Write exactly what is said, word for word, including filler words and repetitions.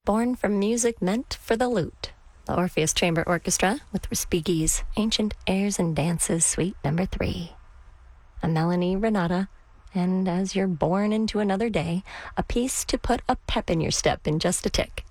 born from music meant for the lute. The Orpheus Chamber Orchestra with Respighi's Ancient Airs and Dances, Suite Number Three. A Melanie Renata, and As You're Born into Another Day, a piece to put a pep in your step in just a tick.